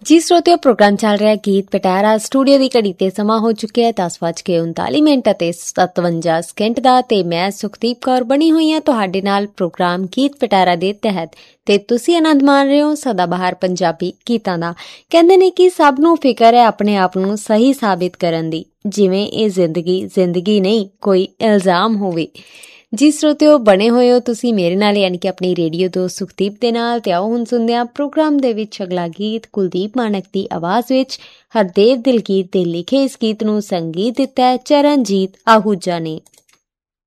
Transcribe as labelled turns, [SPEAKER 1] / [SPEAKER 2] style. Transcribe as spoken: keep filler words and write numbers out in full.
[SPEAKER 1] ਜੀ ਸਰੋਤਿਓ, ਪ੍ਰੋਗਰਾਮ ਚੱਲ ਰਿਹਾ ਗੀਤ ਪਟਾਰਾ। ਸਟੂਡੀਓ ਦੀ ਘੜੀ ਤੇ ਸਮਾਂ ਹੋ ਚੁੱਕਿਆ ਹੈ ਦਸ ਵੱਜ ਕੇ ਉਨਤਾਲੀ ਮਿੰਟ ਅਤੇ ਸਤਵੰਜਾ ਸਕਿੰਟ ਦਾ, ਤੇ ਮੈਂ ਸੁਖਦੀਪ ਕੌਰ ਬਣੀ ਹੋਈ ਹਾਂ ਤੁਹਾਡੇ ਨਾਲ ਪ੍ਰੋਗਰਾਮ ਗੀਤ ਪਟਾਰਾ ਦੇ ਤਹਿਤ, ਤੇ ਤੁਸੀਂ ਆਨੰਦ ਮਾਣ ਰਹੇ ਹੋ ਸਦਾਬਹਾਰ ਪੰਜਾਬੀ ਗੀਤਾਂ ਦਾ। ਕਹਿੰਦੇ ਨੇ ਕਿ ਸਭ ਨੂੰ ਫਿਕਰ ਹੈ ਆਪਣੇ ਆਪ ਨੂੰ ਸਹੀ ਸਾਬਿਤ ਕਰਨ ਦੀ, ਜਿਵੇਂ ਇਹ ਜ਼ਿੰਦਗੀ ਜ਼ਿੰਦਗੀ ਨਹੀਂ ਕੋਈ ਇਲਜ਼ਾਮ ਹੋਵੇ। ਜੀ ਸਰੋਤਿਓ, ਬਣੇ ਹੋਏ ਹੋ ਤੁਸੀਂ ਮੇਰੇ ਨਾਲ, ਯਾਨੀ ਕਿ ਆਪਣੀ ਰੇਡੀਓ ਦੋਸਤ ਸੁਖਦੀਪ ਦੇ ਨਾਲ। ਤੇ ਆਓ ਹੁਣ ਸੁਣਦੇ ਹਾਂ ਪ੍ਰੋਗਰਾਮ ਦੇ ਵਿੱਚ ਅਗਲਾ ਗੀਤ ਕੁਲਦੀਪ ਮਾਣਕ ਦੀ ਆਵਾਜ਼ ਵਿੱਚ। ਹਰਦੇਵ ਦਿਲਗੀਰ ਦੇ ਲਿਖੇ ਇਸ ਗੀਤ ਨੂੰ ਸੰਗੀਤ ਦਿੱਤਾ ਹੈ ਚਰਨਜੀਤ ਆਹੂਜਾ ਨੇ।